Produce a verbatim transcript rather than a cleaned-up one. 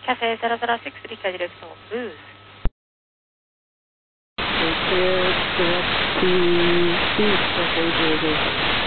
Cafe zero zero six, Rika direction booth. Clear direct to Booth Cafe zero zero six.